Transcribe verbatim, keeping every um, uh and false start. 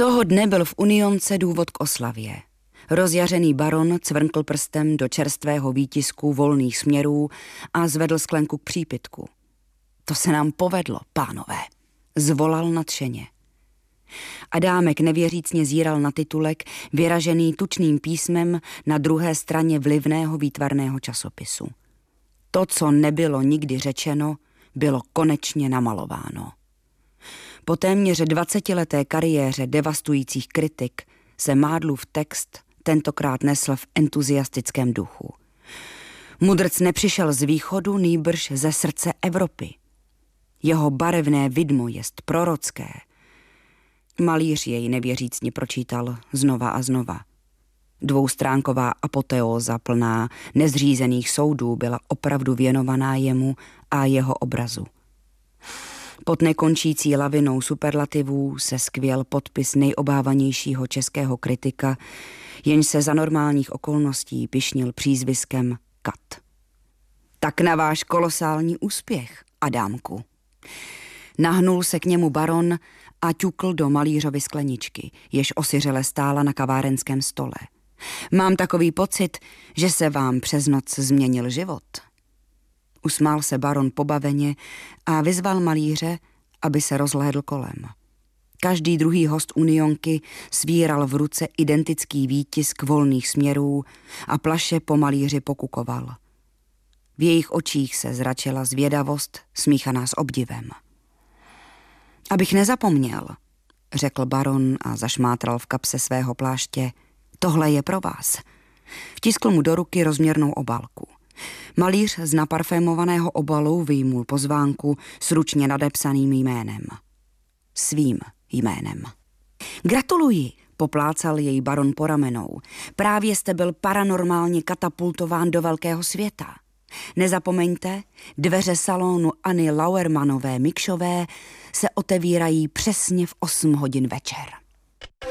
Toho dne byl v Unionce důvod k oslavě. Rozjařený baron cvrnkl prstem do čerstvého výtisku volných směrů a zvedl sklenku k přípitku. To se nám povedlo, pánové, zvolal nadšeně. Adámek nevěřícně zíral na titulek, vyražený tučným písmem na druhé straně vlivného výtvarného časopisu. To, co nebylo nikdy řečeno, bylo konečně namalováno. Po téměř dvacetileté kariéře devastujících kritik se Mádlův text tentokrát nesl v entuziastickém duchu. Mudrc nepřišel z východu, nýbrž ze srdce Evropy. Jeho barevné vidmo jest prorocké. Malíř jej nevěřícně pročítal znova a znova. Dvoustránková apoteóza plná nezřízených soudů byla opravdu věnovaná jemu a jeho obrazu. Pod nekončící lavinou superlativů se skvěl podpis nejobávanějšího českého kritika, jenž se za normálních okolností pyšnil přízviskem Kat. Tak na váš kolosální úspěch, Adámku. Nahnul se k němu baron a ťukl do malířovy skleničky, jež osiřele stála na kavárenském stole. Mám takový pocit, že se vám přes noc změnil život. Usmál se baron pobaveně a vyzval malíře, aby se rozhlédl kolem. Každý druhý host Unionky svíral v ruce identický výtisk volných směrů a plaše po malíři pokukoval. V jejich očích se zračila zvědavost, smíchaná s obdivem. Abych nezapomněl, řekl baron a zašmátral v kapse svého pláště, tohle je pro vás. Vtiskl mu do ruky rozměrnou obálku. Malíř z naparfémovaného obalu vyjmul pozvánku s ručně nadepsaným jménem. Svým jménem. Gratuluji, poplácal jej baron po ramenou. Právě jste byl paranormálně katapultován do velkého světa. Nezapomeňte, dveře salonu Anny Lauermanové Mikšové se otevírají přesně v osm hodin večer.